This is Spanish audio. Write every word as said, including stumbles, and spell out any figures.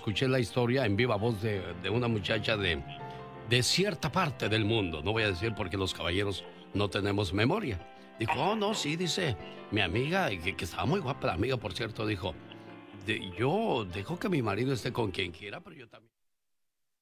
escuché la historia en viva voz de, de una muchacha de, de cierta parte del mundo. No voy a decir porque los caballeros no tenemos memoria. Dijo, oh, no, sí, dice, mi amiga, que, que estaba muy guapa la amiga, por cierto, dijo, de- yo dejo que mi marido esté con quien quiera, pero yo también.